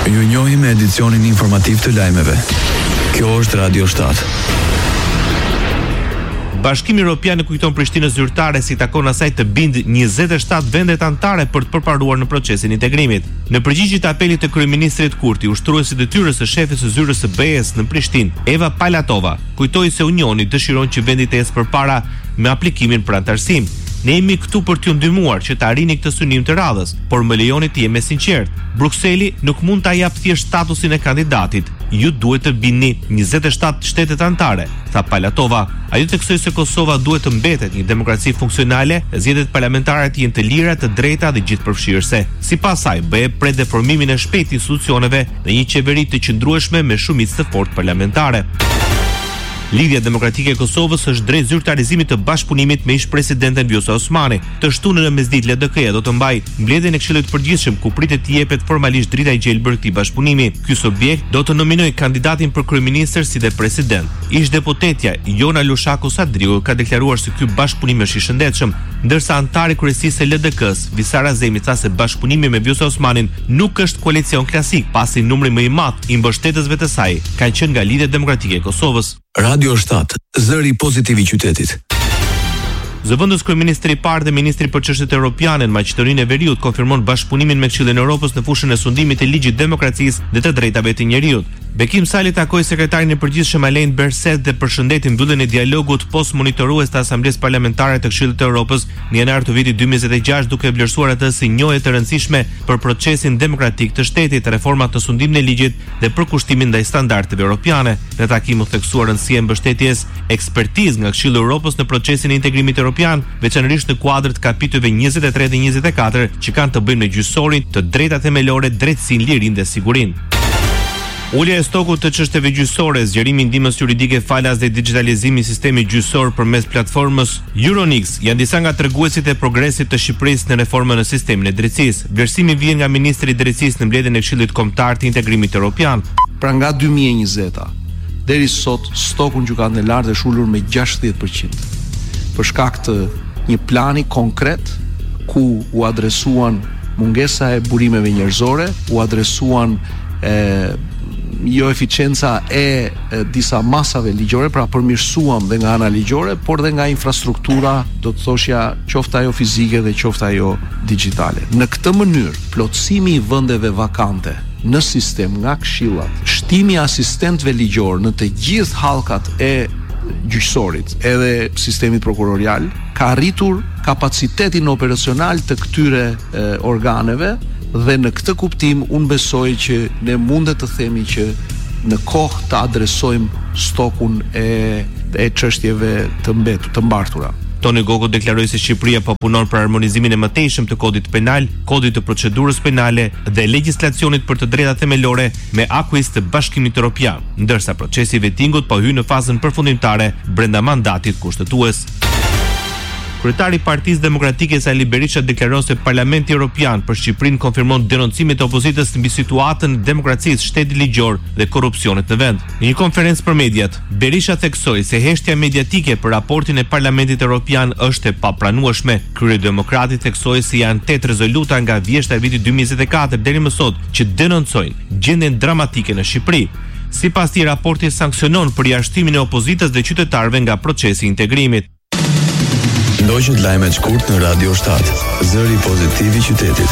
Ju njohim me edicionin informativ të lajmeve. Kjo është Radio 7. Bashkimi Evropian e kujton Prishtinës zyrtare si takon asaj të bind 27 vendet anëtare për të përparuar në procesin e integrimit. Në përgjigje të apelit të kryeministrit Kurti, ushtruesi i detyrës së shefit së zyrës së BE-s në Prishtinë, Eva Palatova, kujtoi se Unioni dëshiron që vendi të ecë përpara me aplikimin për anëtarësim. Ne jemi këtu për t'ju ndihmuar që të arrini këtë synim të radhës, por më lejoni të jem sinqert. Brukseli nuk mund ta jap thjesht statusin e kandidatit. Ju duhet të bini 27 shtetet anëtare, tha Palatova. Ajo theksoi se Kosova duhet të mbetet një demokraci funksionale, zgjedhjet parlamentare të jenë të lira, të drejta dhe gjithëpërfshirëse. Sipas saj, BE pret deformimin e shpejtë të institucioneve dhe një qeveri të qëndrueshme me shumicë të fortë parlamentare. Lidhja Demokratike e Kosovës është drejt zyrtarizimit të bashkëpunimit me ish-presidenten Vjosa Osmani. Të shtunën në mesditë LDK-ja do të mbajë mbledhjen e Këshillit të Përgjithshëm ku pritet të jepet formalisht drita e gjelbër këtij bashkëpunimi. Ky subjekt do të nominojë kandidatin për kryeministër si dhe president. Ish-deputetja Jona Lushaku Sadriu ka deklaruar se ky bashkëpunim është i shëndetshëm, ndërsa antari kryesisë së LDK-s, Visara Zemi, tha se bashkëpunimi me Vjosa Osmanin nuk është koalicion klasik, pasi numri më i madh i mbështetësve të saj kanë qenë nga Lidhja Demokratike e Kosovës. Radio 7, zëri pozitiv i qytetit. Zëvendës kryeministri i parë dhe ministri për çështjet europiane në Maqedoninë e Veriut konfirmon bashkëpunimin me Këshillin e Evropës në fushën e sundimit të ligjit demokracisë dhe të drejtave të njeriut. Bekim Sali takoi sekretarin e përgjithshëm Alain Berset dhe përshëndeti mbylljen e dialogut post-monitorues të Asamblesë Parlamentare të Këshillit të Evropës në janar të vitit 2026, duke vlerësuar atë si njohje të rëndësishme për procesin demokratik të shtetit, reformat në sundimin e ligjit dhe përkushtimin ndaj standardeve europiane. Në takim u theksua rëndësia e mbështetjes ekspertizë nga Këshilli i Evropës në procesin e integrimit europian, veçanërisht në kuadër të kapitujve 23 dhe 24 që kanë të bëjnë me gjyqësorin, të drejtat themelore, drejtësinë, lirinë dhe sigurinë. Ulja e stokut të çështjeve gjyqësore, zgjerimi i ndihmës juridike falas dhe digitalizimi i sistemit gjyqësor përmes platformës Euronix janë disa nga treguesit e progresit të Shqipërisë në reformën në sistemin e drejtësisë. Vlerësimi vjen nga ministri i drejtësisë në mbledhjen e Këshillit Kombëtar të Integrimit Evropian. Pra nga 2020 deri sot stoku në gjykatën e lartë është ulur me 60% për shkak të një plani konkret ku u adresuan mungesa e burimeve njerëzore, u adresuan jo eficienca e disa masave ligjore, pra përmirësuam dhe nga ana ligjore, por dhe nga infrastruktura, do të thoshja, qoftë ajo fizike dhe qoftë ajo digjitale. Në këtë mënyrë, plotësimi i vendeve vakante në sistem nga këshillat, shtimi i asistentëve ligjor në të gjithë hallkat e gjyqësorit edhe sistemit prokurorial ka arritur kapacitetin operacional të këtyre organeve. Dhe në këtë kuptim unë besoj që ne mundet të themi që në kohë të adresojmë stokun e çështjeve të mbartura. Toni Gogo deklaroi se Shqipëria po punon për harmonizimin e mëtejshëm të kodit penal, kodit të procedurës penale dhe legjislacionit për të drejtat themelore me akuis të Bashkimit Evropian, ndërsa procesi i vettingut po hyn në fazën përfundimtare brenda mandatit kushtetues. Kryetari i Partisë Demokratike Sali Berisha deklaron se Parlamenti Evropian për Shqipërinë konfirmon denoncimet e opozitës mbi situatën e demokracisë, shtetit ligjor dhe korrupsionit në vend. Në një konferencë për mediat, Berisha theksoi se heshtja mediatike për raportin e Parlamentit Evropian është e papranueshme. Kryedemokrati theksoi se janë 8 rezoluta nga vjeshta e vitit 2024 deri më sot që denoncojnë gjendjen dramatike në Shqipëri. Sipas tij, raporti sanksionon përjashtimin e opozitës dhe qytetarëve nga procesi i integrimit. Ndoqët lajmet shkurt në Radio 7, zëri pozitiv i qytetit.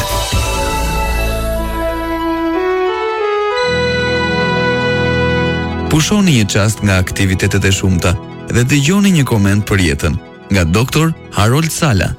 Pushoni një çast nga aktivitetet e shumta dhe dëgjoni një koment për jetën nga Dr. Harold Sala.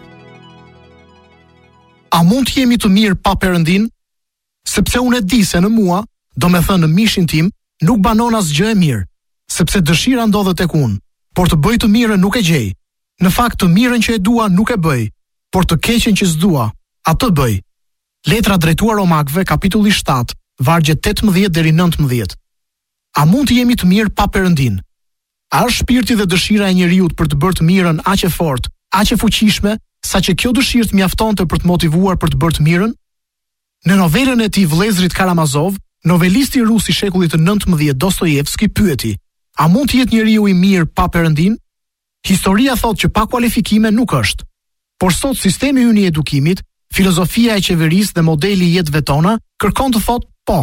A mund të jemi të mirë pa Perëndin? Sepse unë e di se në mua, do me thënë në mishin tim, nuk banon asgjë e mirë, sepse dëshira ndodhet tek unë, por të bëj të mirën nuk e gjej. Në fakt të mirën që e dua nuk e bëj, por të keqen që s'dua, atë bëj. Letra drejtuar Romakëve, kapitulli 7, vargjet 18 deri 19. A mund të jemi të mirë pa Perëndin? A është shpirti dhe dëshira e njeriut për të bërë të mirën aq e fortë, aq e fuqishme, saqë kjo dëshirë të mjaftonte për të motivuar për të bërë të mirën? Në novelën e tij Vëllezrit Karamazov, novelisti rus i shekullit të 19 Dostojevski pyeti: a mund të jetë njeriu i mirë pa Perëndin? Historia thot që pa kualifikime nuk është. Por sot sistemi ynë i edukimit, filozofia e qeverisë dhe modeli i jetëve tona kërkon të thotë po.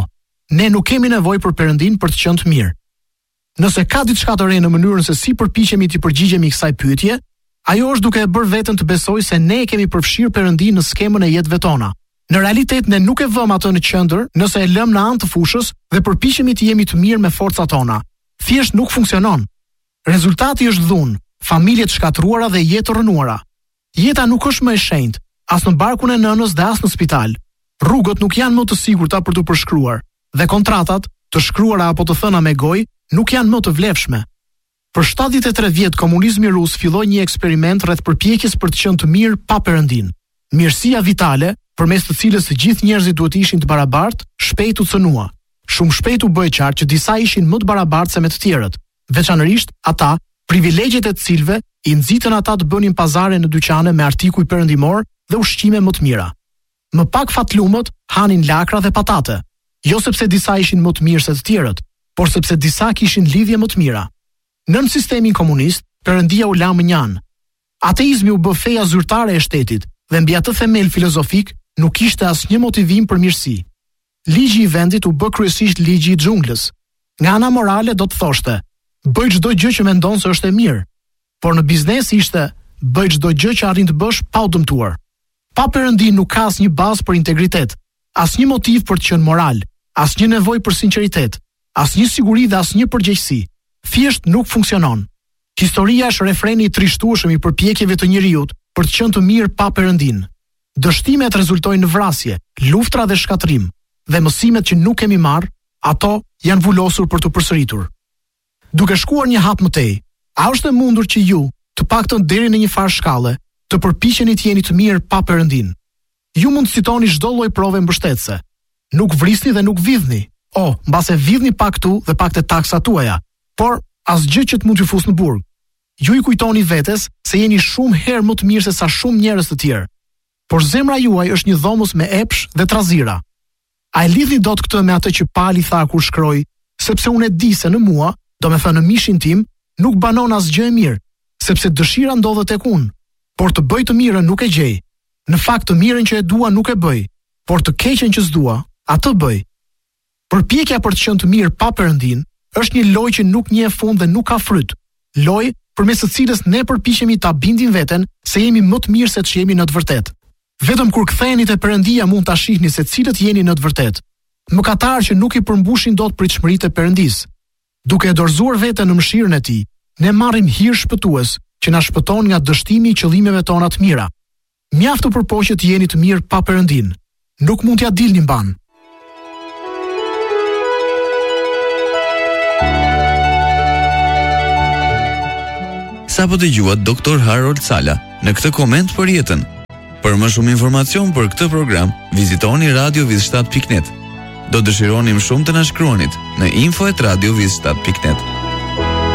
ne nuk kemi nevojë për Perëndin për të qenë të mirë. Nëse ka diçka të re në mënyrën se si përpiqemi të përgjigjemi kësaj pyetje, ajo është duke e bërë veten të besojë se ne kemi përfshirë Perëndin në skemën e jetëve tona. Në realitet ne nuk e vëmë atë në qendër nëse e lëm në anë të fushës dhe përpiqemi të jemi të mirë me forcat tona. Thjesht nuk funksionon. Rezultati është dhunë, familje të shkatruara dhe jetë të rënuara. Jeta nuk është më e shenjtë, as në barkun e nënës dhe as në spital. Rrugët nuk janë më të sigurta për të përshkruar, dhe kontratat, të shkruara apo të thëna me gojë, nuk janë më të vlefshme. Për 73 vjet komunizmi rus filloi një eksperiment rreth përpjekjes për të qenë të mirë pa Perëndin. Mirësia vitale, përmes të cilës të gjithë njerëzit duhet ishin të barabartë, shpejt u cënua. Shumë shpejt u bë qartë që disa ishin më të barabartë se me të tjerët, veçanërisht ata, privilegjet e të cilëve i nxitën ata të bënin pazare në dyqane me artikuj perëndimor dhe ushqime më të mira. Më pak fatlumët hanin lakra dhe patate, jo sepse disa ishin më të mirë se të tjerët, por sepse disa kishin lidhje më të mira. Nën sistemin komunist, Perëndia u la më njan. Ateizmi u bë feja zyrtare e shtetit dhe mbi atë themel filozofik nuk kishte asnjë motivim për mirësi. Ligji i vendit u bë kryesisht ligji i xhunglës. Nga ana morale do të thoshte: bëj çdo gjë që mendon se është e mirë, por në biznes ishte: bëj çdo gjë që arrin të bësh pa u dëmtuar. Pa Perëndin nuk ka asnjë bazë për integritet, asnjë motiv për të qenë moral, asnjë nevojë për sinqeritet, asnjë siguri dhe asnjë përgjegjësi. Thjesht nuk funksionon. Historia është refreni i trishtueshëm i përpjekjeve të njerëzit për të qenë të mirë pa Perëndin. Dështimet rezultojnë në vrasje, luftra dhe shkatrim, dhe mësimet që nuk kemi marrë, ato janë vulosur për të përsëritur. Duke shkuar një hap më tej, a është e mundur që ju, të paktën deri në një farë shkalle, të përpiqeni të jeni të mirë pa Perëndin? Ju mund të citoni çdo lloj prove mbështetëse. Nuk vrisni dhe nuk vidhni. Mbase vidhni pak këtu dhe pak te taksat tuaja, por asgjë që të mund t'ju fusë në burg. Ju i kujtoni vetes se jeni shumë herë më të mirë se sa shumë njerëz të tjerë. Por zemra juaj është një dhomës me epsh dhe trazira. A e lidhni dot këtë me atë që Pali tha kur shkroi, sepse unë e di se në mua, do me thënë në mishin tim, nuk banon asgjë e mirë, sepse dëshira ndodhet tek unë, por të bëj të mirën nuk e gjej. Në fakt të mirën që e dua nuk e bëj, por të keqen që s'dua, atë bëj. Përpjekja për të qenë të mirë pa Perëndin është një lojë që nuk njeh fund dhe nuk ka fryt. Lojë përmes së cilës ne përpiqemi ta bindim veten se jemi më të mirë se ç'jemi në të vërtetë. Vetëm kur ktheheni te Perëndia mund ta shihni se cilët jeni në të vërtetë. Mëkatar që nuk i përmbushin dot pritshmëritë e Perëndis. Duke e dorëzuar veten në mëshirën e Tij, ne marrim hir shpëtues që na shpëton nga dështimi i qëllimeve tona të mira. Mjaft u përpoqet të jeni të mirë pa Perëndin. Nuk mund t'ja dilni mban. Sa po dëgjuat Dr. Harold Sala në këtë koment për jetën. Për më shumë informacion për këtë program, vizitoni radioviz7.net. Do dëshironim shumë të na shkruanit në info@radioviz7.net.